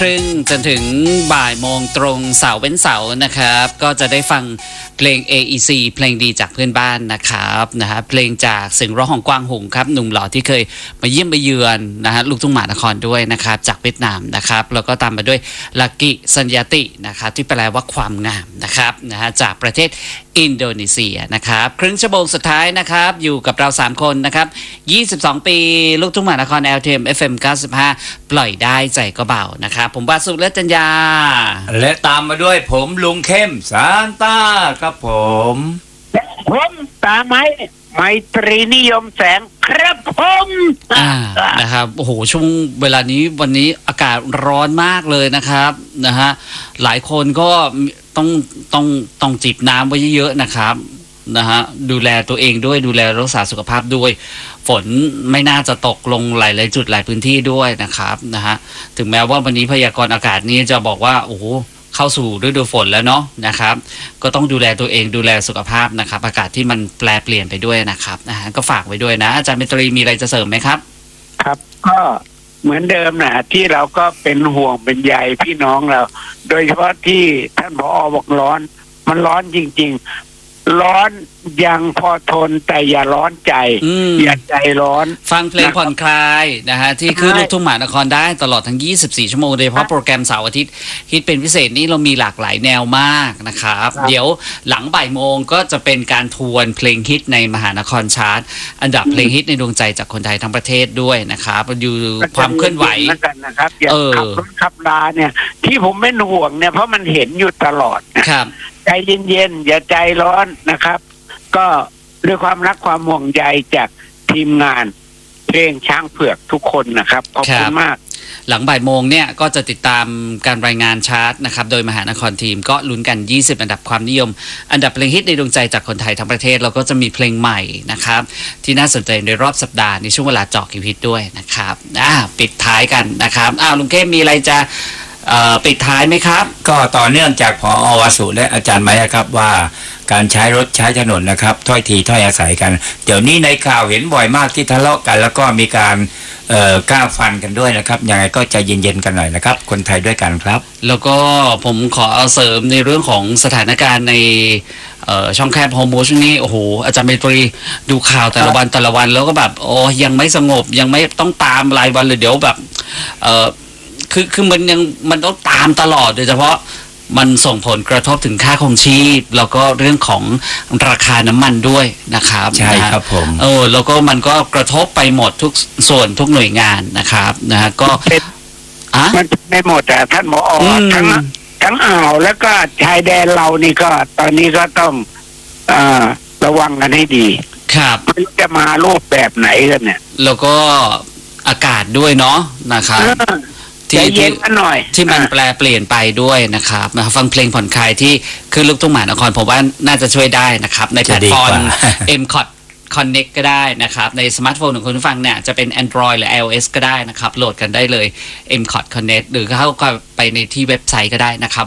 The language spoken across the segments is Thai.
ครึ่งจนถึงบ่ายโมงตรงเสาร์เว้นเสาร์นะครับก็จะได้ฟังเพลง AEC เพลงดีจากเพื่อนบ้านนะครับเพลงจากเสียงร้องของกวางหงครับหนุ่มหล่อที่เคยมาเยี่ยมมาเยือนลูกทุ่งมหานครด้วยนะครับจากเวียดนามนะครับแล้วก็ตามมาด้วยลักกิสัญญาตินะครับที่แปลว่าความงามนะครับจากประเทศอินโดนีเซียนะครับครึ่งชั่วโมงสุดท้ายนะครับอยู่กับเรา3คนนะครับ22 ปีลูกทุ่งมหานคร LTM FM 95 ปล่อยได้ใจก็เบานะครับผมบาสุและจัญญาและตามมาด้วยผมลุงเข้มซานต้าครับผมตาไมตรีนิยมแสงครับผมนะครับโอ้โหช่วงเวลานี้วันนี้อากาศร้อนมากเลยนะครับหลายคนก็ต้องจิบน้ำไว้เยอะๆนะครับดูแลตัวเองด้วยดูแลรักษาสุขภาพด้วยฝนไม่น่าจะตกลงหลายๆจุดหลายพื้นที่ด้วยนะครับถึงแม้ว่าวันนี้พยากรณ์อากาศนี้จะบอกว่าโอ้โหเข้าสู่ฤดูฝนแล้วเนาะนะครับก็ต้องดูแลตัวเองดูแลสุขภาพนะครับอากาศที่มันแปรเปลี่ยนไปด้วยนะครับก็ฝากไว้ด้วยนะอาจารย์เมตรีมีอะไรจะเสริมไหมครับครับก็เหมือนเดิมนะที่เราก็เป็นห่วงเป็นใยพี่น้องเราโดยเฉพาะที่ท่านผอ.บอกร้อนมันร้อนจริงๆร้อนยังพอทนแต่อย่าร้อนใจอย่าใจร้อนฟังเพลงผ่อนคลายที่คือลูกทุ่งมหานครได้ตลอดทั้ง24ชั่วโมงโดยเฉพาะโปรแกรมเสาร์อาทิตย์ฮิตเป็นพิเศษนี้เรามีหลากหลายแนวมากนะครับเดี๋ยวหลังบ่ายโมงก็จะเป็นการทวนเพลงฮิตในมหานครชาร์ตอันดับเพลงฮิตในดวงใจจากคนไทยทั้งประเทศด้วยนะครับอยู่ความเคลื่อนไหวนะครับอย่างขับรถขับราเนี่ยที่ผมไม่ห่วงเนี่ยเพราะมันเห็นอยู่ตลอดครับใจเย็นๆอย่าใจร้อนนะครับก็ด้วยความรักความห่วงใยจากทีมงานเพลงช้างเผือกทุกคนนะครับขอบคุณมากหลังบ่ายโมงเนี่ยก็จะติดตามการรายงานชาร์ตนะครับโดยมหานครทีมก็ลุ้นกัน20อันดับความนิยมอันดับเพลงฮิตในดวงใจจากคนไทยทั้งประเทศเราก็จะมีเพลงใหม่นะครับที่น่าสนใจในรอบสัปดาห์ในช่วงเวลาเจาะคิวฮิตด้วยนะครับปิดท้ายกันนะครับลุงเข้มมีอะไรจะปิดท้ายไหมครับก็ต่อเนื่องจากผอ.วสุและอาจารย์ไม้ครับว่าการใช้รถใช้ถนนนะครับถ้อยทีถ้อยอาศัยกันเดี๋ยวนี้ในข่าวเห็นบ่อยมากที่ทะเลาะกันแล้วก็มีการกล้าฟันกันด้วยนะครับยังไงก็ใจเย็นๆกันหน่อยนะครับคนไทยด้วยกันครับแล้วก็ผมขอเอาเสริมในเรื่องของสถานการณ์ในช่องแคบโฮโมช่วงนี้โอ้โหอาจารย์เมตรีดูข่าวแต่ละวันแล้วก็แบบยังไม่สงบยังไม่ต้องตามรายวันเลยเดี๋ยวแบบคือมันต้องตามตลอดโดยเฉพาะมันส่งผลกระทบถึงค่าครองชีพแล้วก็เรื่องของราคาน้ำมันด้วยนะครับใช่ครับผมแล้วก็มันก็กระทบไปหมดทุกส่วนทุกหน่วยงานนะครับก็มันไม่หมดท่านหมอทั้งอ่าวแล้วก็ชายแดนเรานี่ก็ตอนนี้ก็ต้องระวังกันให้ดีครับไม่จะมารูปแบบไหนกันเนี่ยแล้วก็อากาศด้วยเนาะนะครับที่มันแปลเปลี่ยนไปด้วยนะครับฟังเพลงผ่อนคลายที่คือลูกทุ่งมหานครผมว่าน่าจะช่วยได้นะครับในแพลตฟอร์ม MCOT Connect ก็ได้นะครับในสมาร์ทโฟนของคุณผู้ฟังเนี่ยจะเป็น Android หรือ iOS ก็ได้นะครับโหลดกันได้เลย MCOT Connect หรือเข้าไปในที่เว็บไซต์ก็ได้นะครับ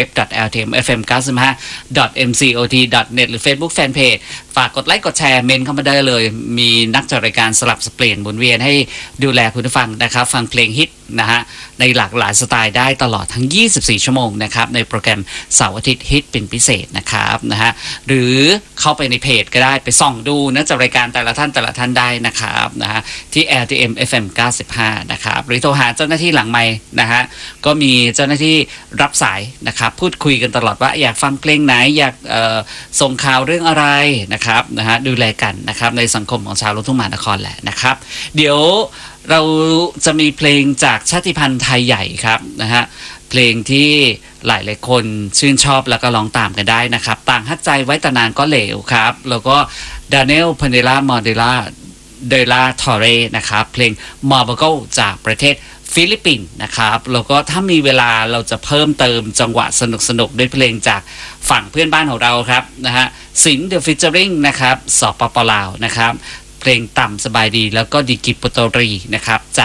www.ltmfm95.mcot.net หรือ Facebook Fanpage ฝากกดไลค์กดแชร์เมนเข้ามาได้เลยมีนักจัดรายการสลับสเปลี่ยนหมุนเวียนให้ดูแลคุณผู้ฟังนะครับฟังเพลงฮิตในหลากหลายสไตล์ได้ตลอดทั้ง24ชั่วโมงนะครับในโปรแกรมเสาร์อาทิตย์ฮิตเป็นพิเศษนะครับหรือเข้าไปในเพจก็ได้ไปส่องดูนักจัดรายการแต่ละท่านได้นะครับที่ LTM FM 95นะครับหรือโทรหาเจ้าหน้าที่หลังไมค์ก็มีเจ้าหน้าที่รับสายนะครับพูดคุยกันตลอดว่าอยากฟังเพลงไหนอยากส่งข่าวเรื่องอะไรนะครับดูแลกันนะครับในสังคมของชาวลูกทุ่งมหานครแหละนะครับเดี๋ยวเราจะมีเพลงจากชาติพันธุ์ไทยใหญ่ครับเพลงที่หลายคนชื่นชอบแล้วก็ร้องตามกันได้นะครับต่างฮัดใจไว้ตานานก็เหลวครับแล้วก็ดานิเอลพาเนล่ามอเดล่าทอเรนะครับเพลงมาร์บโกจากประเทศฟิลิปปินส์นะครับแล้วก็ถ้ามีเวลาเราจะเพิ่มเติมจังหวะสนุกด้วยเพลงจากฝั่งเพื่อนบ้านของเราครับสิงห์เดอะฟิชเจอริงนะครับสปป.ลาวนะครับเพลงต่ำสบายดีแล้วก็ดีกิปโตรีนะครับ